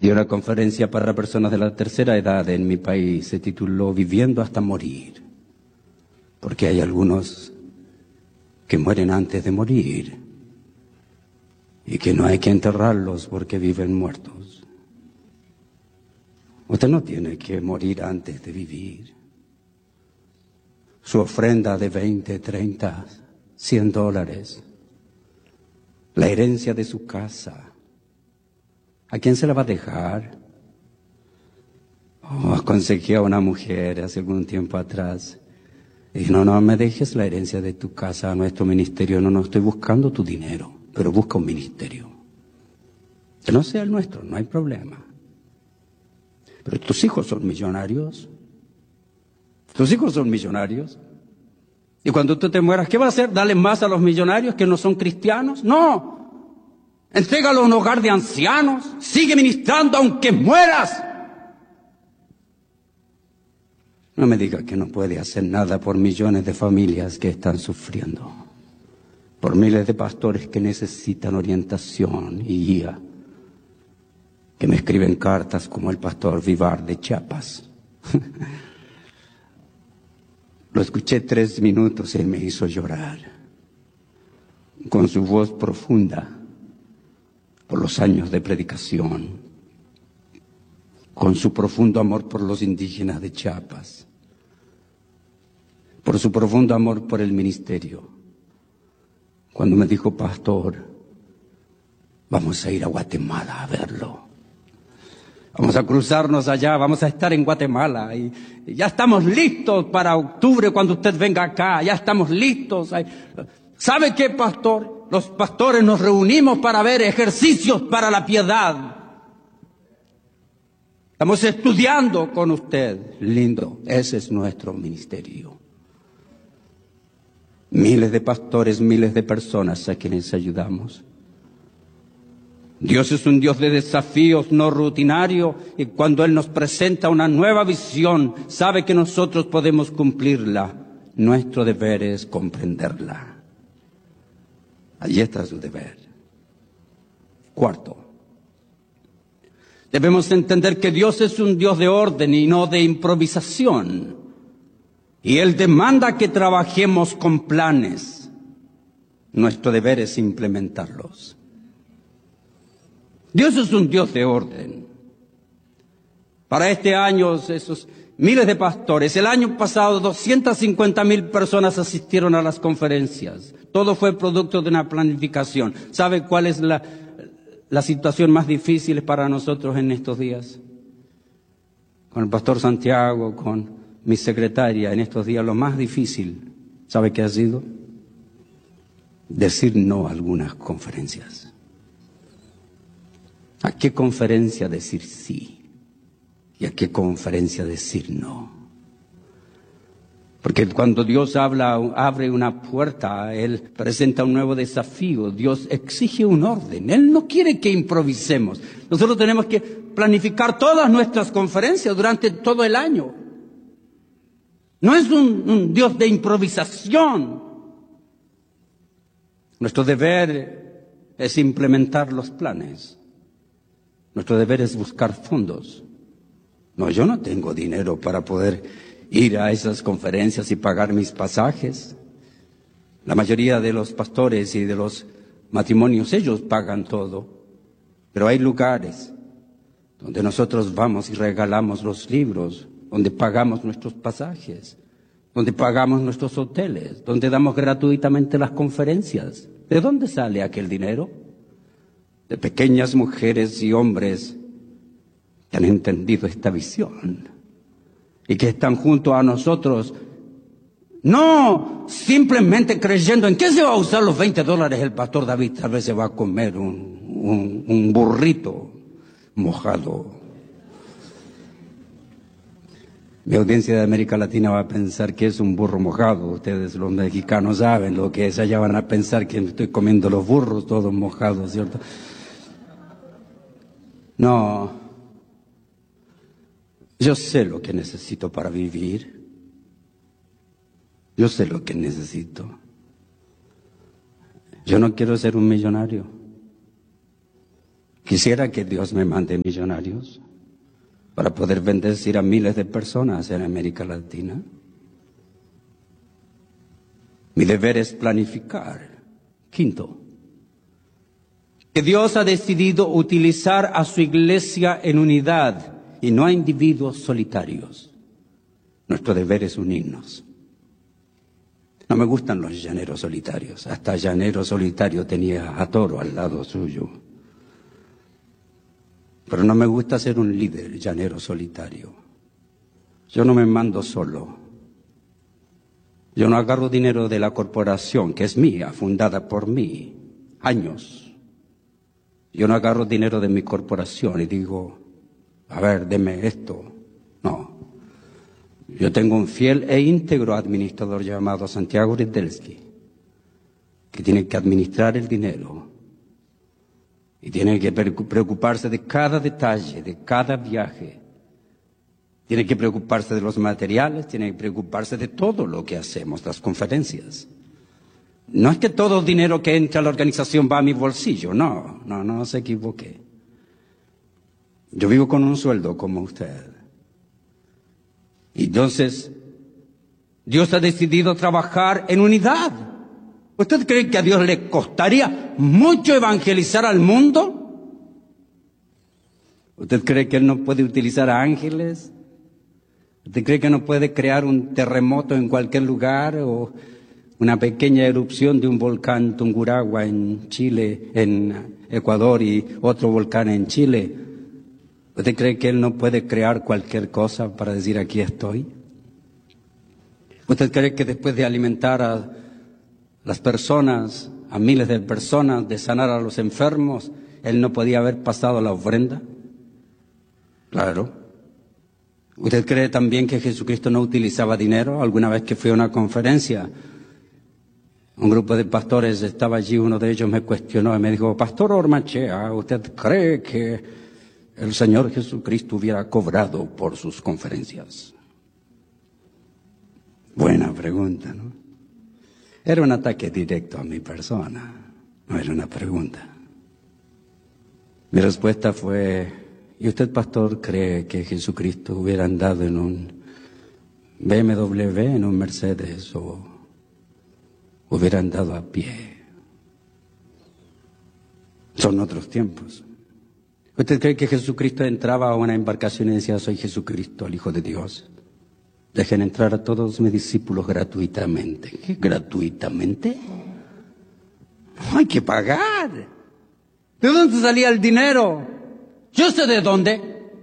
Di una conferencia para personas de la tercera edad en mi país. Se tituló Viviendo hasta morir. Porque hay algunos que mueren antes de morir. Y que no hay que enterrarlos porque viven muertos. Usted no tiene que morir antes de vivir. Su ofrenda de 20, 30, $100. La herencia de su casa. ¿A quién se la va a dejar? Aconsejé a una mujer hace algún tiempo atrás. Y dije, no me dejes la herencia de tu casa a nuestro ministerio. No estoy buscando tu dinero, pero busca un ministerio. Que no sea el nuestro, no hay problema. Pero tus hijos son millonarios. Tus hijos son millonarios. Y cuando tú te mueras, ¿qué va a hacer? ¿Darle más a los millonarios que no son cristianos? No. Entrégalo a un hogar de ancianos. Sigue ministrando aunque mueras. No me diga que no puede hacer nada por millones de familias que están sufriendo. Por miles de pastores que necesitan orientación y guía. Que me escriben cartas como el pastor Vivar de Chiapas. Lo escuché 3 minutos y me hizo llorar. Con su voz profunda. Por los años de predicación, con su profundo amor por los indígenas de Chiapas, por su profundo amor por el ministerio. Cuando me dijo, pastor, vamos a ir a Guatemala a verlo. Vamos a cruzarnos allá, vamos a estar en Guatemala y ya estamos listos para octubre cuando usted venga acá, ya estamos listos. ¿Sabe qué, pastor? Los pastores nos reunimos para ver ejercicios para la piedad. Estamos estudiando con usted. Lindo, ese es nuestro ministerio. Miles de pastores, miles de personas a quienes ayudamos. Dios es un Dios de desafíos, no rutinario, y cuando Él nos presenta una nueva visión, sabe que nosotros podemos cumplirla. Nuestro deber es comprenderla. Allí está su deber. 4. Debemos entender que Dios es un Dios de orden y no de improvisación. Y Él demanda que trabajemos con planes. Nuestro deber es implementarlos. Dios es un Dios de orden. Para este año, esos miles de pastores. El año pasado 250,000 personas asistieron a las conferencias. Todo fue producto de una planificación. ¿Sabe cuál es la situación más difícil para nosotros en estos días? Con el pastor Santiago, con mi secretaria, en estos días lo más difícil, ¿sabe qué ha sido? Decir no a algunas conferencias. ¿A qué conferencia decir sí? ¿Y a qué conferencia decir no? Porque cuando Dios abre una puerta, Él presenta un nuevo desafío. Dios exige un orden. Él no quiere que improvisemos. Nosotros tenemos que planificar todas nuestras conferencias durante todo el año. No es un Dios de improvisación. Nuestro deber es implementar los planes. Nuestro deber es buscar fondos. No, yo no tengo dinero para poder ir a esas conferencias y pagar mis pasajes. La mayoría de los pastores y de los matrimonios, ellos pagan todo. Pero hay lugares donde nosotros vamos y regalamos los libros, donde pagamos nuestros pasajes, donde pagamos nuestros hoteles, donde damos gratuitamente las conferencias. ¿De dónde sale aquel dinero? De pequeñas mujeres y hombres que han entendido esta visión y que están junto a nosotros, no simplemente creyendo en qué se va a usar los $20 el pastor David. Tal vez se va a comer un burrito mojado. Mi audiencia de América Latina va a pensar que es un burro mojado. Ustedes los mexicanos saben lo que es. Allá van a pensar que estoy comiendo los burros todos mojados, ¿cierto? No. Yo sé lo que necesito para vivir. Yo sé lo que necesito. Yo no quiero ser un millonario. Quisiera que Dios me mande millonarios para poder bendecir a miles de personas en América Latina. Mi deber es planificar. Quinto, que Dios ha decidido utilizar a su iglesia en unidad y no a individuos solitarios. Nuestro deber es unirnos. No me gustan los llaneros solitarios. Hasta llanero solitario tenía a Toro al lado suyo. Pero no me gusta ser un líder llanero solitario. Yo no me mando solo. Yo no agarro dinero de la corporación, que es mía, fundada por mí, años. Yo no agarro dinero de mi corporación y digo, a ver, deme esto. No. Yo tengo un fiel e íntegro administrador llamado Santiago Rydelski, que tiene que administrar el dinero y tiene que preocuparse de cada detalle, de cada viaje. Tiene que preocuparse de los materiales, tiene que preocuparse de todo lo que hacemos, las conferencias. No es que todo el dinero que entra a la organización va a mi bolsillo, no se equivoque. Yo vivo con un sueldo como usted. Entonces, Dios ha decidido trabajar en unidad. ¿Usted cree que a Dios le costaría mucho evangelizar al mundo? ¿Usted cree que Él no puede utilizar a ángeles? ¿Usted cree que no puede crear un terremoto en cualquier lugar o una pequeña erupción de un volcán Tungurahua en Chile, en Ecuador y otro volcán en Chile? ¿Usted cree que Él no puede crear cualquier cosa para decir aquí estoy? ¿Usted cree que después de alimentar a las personas, a miles de personas, de sanar a los enfermos, Él no podía haber pasado la ofrenda? Claro. ¿Usted cree también que Jesucristo no utilizaba dinero? Alguna vez que fui a una conferencia, un grupo de pastores estaba allí, uno de ellos me cuestionó y me dijo, Pastor Ormachea, ¿usted cree que el Señor Jesucristo hubiera cobrado por sus conferencias? Buena pregunta, ¿no? Era un ataque directo a mi persona, no era una pregunta. Mi respuesta fue, ¿y usted, pastor, cree que Jesucristo hubiera andado en un BMW, en un Mercedes, o hubiera andado a pie? Son otros tiempos. ¿Usted cree que Jesucristo entraba a una embarcación y decía, soy Jesucristo, el Hijo de Dios? Dejen entrar a todos mis discípulos gratuitamente. ¿Qué gratuitamente? Hay que pagar. ¿De dónde salía el dinero? Yo sé de dónde.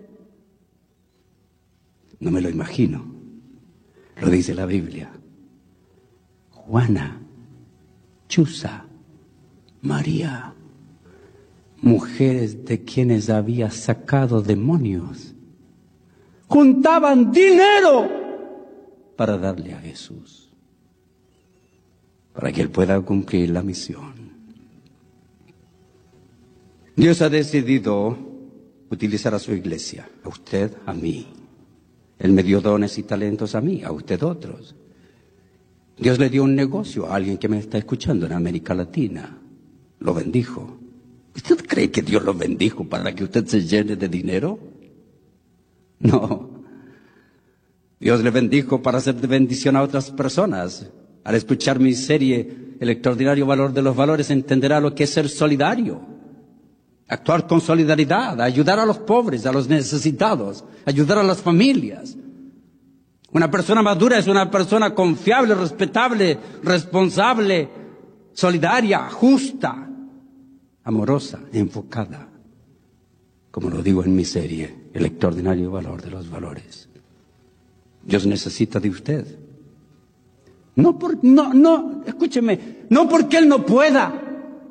No me lo imagino. Lo dice la Biblia. Juana, Chuza, María, mujeres de quienes había sacado demonios, juntaban dinero para darle a Jesús, para que Él pueda cumplir la misión. Dios ha decidido utilizar a su iglesia, a usted, a mí. Él me dio dones y talentos a mí, a usted otros. Dios le dio un negocio a alguien que me está escuchando en América Latina. Lo bendijo. ¿Usted cree que Dios lo bendijo para que usted se llene de dinero? No. Dios le bendijo para hacer de bendición a otras personas. Al escuchar mi serie, El extraordinario valor de los valores, entenderá lo que es ser solidario. Actuar con solidaridad, ayudar a los pobres, a los necesitados, ayudar a las familias. Una persona madura es una persona confiable, respetable, responsable, solidaria, justa, amorosa, enfocada. Como lo digo en mi serie, El extraordinario valor de los valores. Dios necesita de usted. Escúcheme, no porque Él no pueda,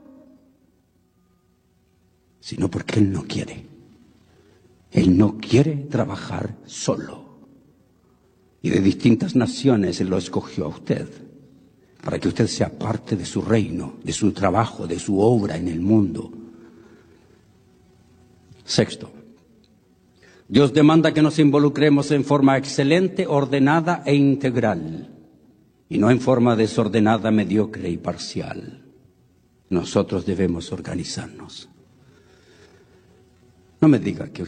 sino porque Él no quiere. Él no quiere trabajar solo. Y de distintas naciones Él lo escogió a usted, para que usted sea parte de su reino, de su trabajo, de su obra en el mundo. Sexto, Dios demanda que nos involucremos en forma excelente, ordenada e integral, y no en forma desordenada, mediocre y parcial. Nosotros debemos organizarnos. No me diga que